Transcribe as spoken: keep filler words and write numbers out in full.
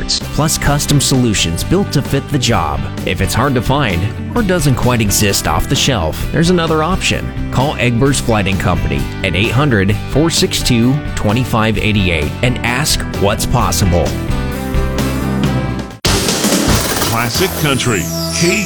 parts, plus custom solutions built to fit the job. If it's hard to find or doesn't quite exist off the shelf, there's another option. Call Egber's Flight and Company at eight hundred, four six two, two five eight eight and ask what's possible. Classic Country. K